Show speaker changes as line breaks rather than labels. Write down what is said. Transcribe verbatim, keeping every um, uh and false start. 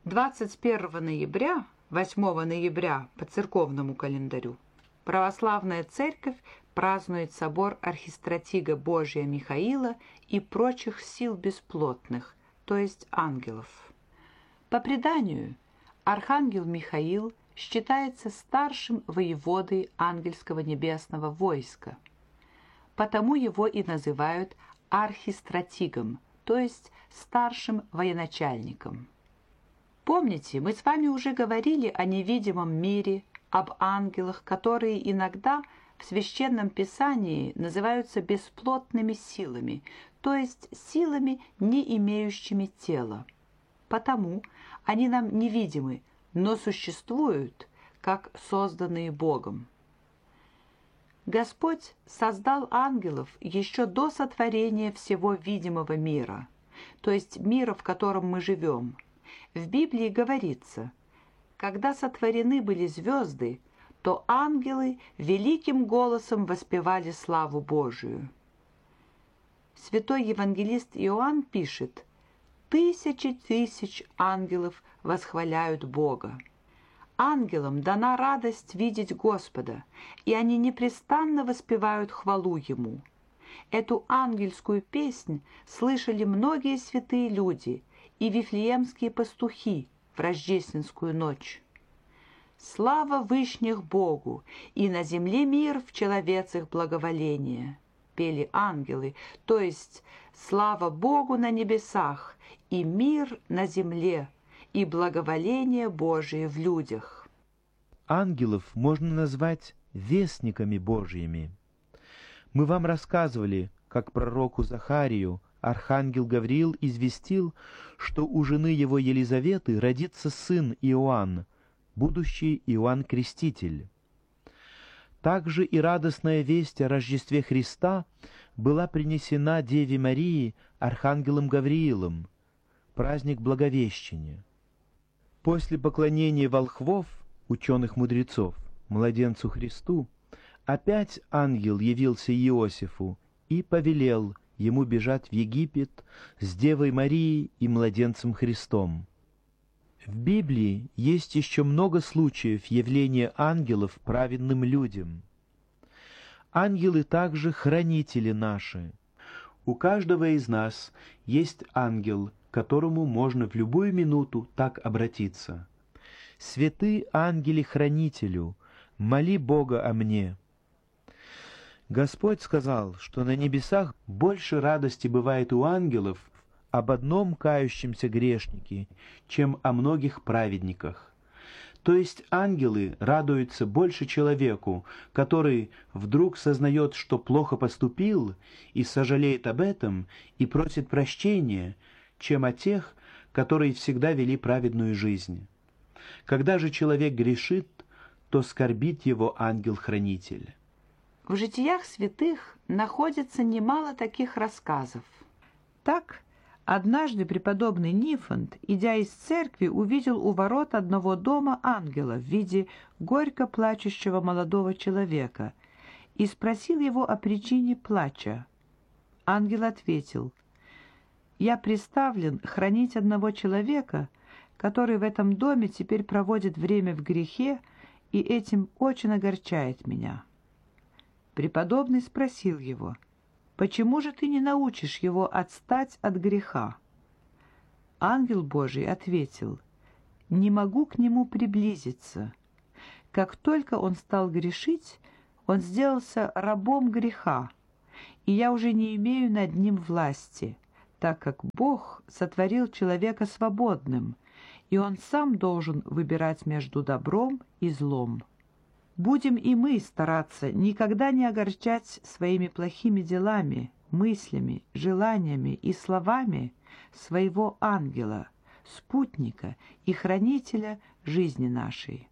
двадцать первого ноября, восьмого ноября по церковному календарю, православная церковь празднует собор архистратига Божия Михаила и прочих сил бесплотных, то есть ангелов. По преданию, архангел Михаил считается старшим воеводой ангельского небесного войска, потому его и называют архистратигом, то есть старшим военачальником. Помните, мы с вами уже говорили о невидимом мире, об ангелах, которые иногда в Священном Писании называются бесплотными силами, то есть силами, не имеющими тела. Потому они нам невидимы, но существуют, как созданные Богом. Господь создал ангелов еще до сотворения всего видимого мира, то есть мира, в котором мы живем. В Библии говорится: когда сотворены были звезды, то ангелы великим голосом воспевали славу Божию. Святой евангелист Иоанн пишет: «Тысячи тысяч ангелов восхваляют Бога». Ангелам дана радость видеть Господа, и они непрестанно воспевают хвалу Ему. Эту ангельскую песнь слышали многие святые люди и вифлеемские пастухи в рождественскую ночь. «Слава вышних Богу, и на земле мир в человецах благоволение», пели ангелы, то есть «Слава Богу на небесах, и мир на земле, и благоволение Божие в людях».
Ангелов можно назвать вестниками Божьими. Мы вам рассказывали, как пророку Захарию архангел Гавриил известил, что у жены его Елизаветы родится сын Иоанн, будущий Иоанн Креститель. Также и радостная весть о Рождестве Христа была принесена Деве Марии архангелом Гавриилом, праздник Благовещения. После поклонения волхвов, ученых-мудрецов, младенцу Христу, опять ангел явился Иосифу и повелел ему бежать в Египет с Девой Марией и младенцем Христом. В Библии есть еще много случаев явления ангелов праведным людям. Ангелы также хранители наши. У каждого из нас есть ангел, к которому можно в любую минуту так обратиться. «Святы ангели-хранителю, моли Бога о мне». Господь сказал, что на небесах больше радости бывает у ангелов об одном кающемся грешнике, чем о многих праведниках. То есть ангелы радуются больше человеку, который вдруг сознает, что плохо поступил, и сожалеет об этом, и просит прощения, чем о тех, которые всегда вели праведную жизнь. Когда же человек грешит, то скорбит его ангел-хранитель.
В житиях святых находится немало таких рассказов. Так, однажды преподобный Нифонт, идя из церкви, увидел у ворот одного дома ангела в виде горько плачущего молодого человека и спросил его о причине плача. Ангел ответил: «Я приставлен хранить одного человека, который в этом доме теперь проводит время в грехе и этим очень огорчает меня». Преподобный спросил его: «Почему же ты не научишь его отстать от греха?» Ангел Божий ответил: «Не могу к нему приблизиться. Как только он стал грешить, он сделался рабом греха, и я уже не имею над ним власти, так как Бог сотворил человека свободным, и он сам должен выбирать между добром и злом. Будем и мы стараться никогда не огорчать своими плохими делами, мыслями, желаниями и словами своего ангела, спутника и хранителя жизни нашей».